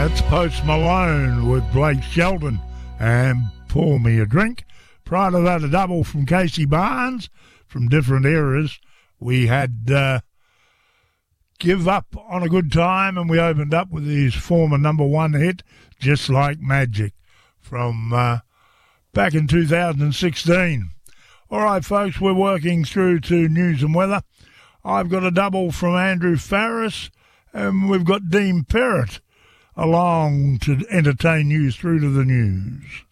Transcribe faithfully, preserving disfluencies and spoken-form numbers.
That's Post Malone with Blake Shelton and Pour Me a Drink. Prior to that, a double from Casey Barnes from different eras. We had uh, Give Up on a Good Time, and we opened up with his former number one hit, Just Like Magic, from uh, back in two thousand sixteen. All right, folks, we're working through to news and weather. I've got a double from Andrew Farris, and we've got Dean Perrott along to entertain you through to the news.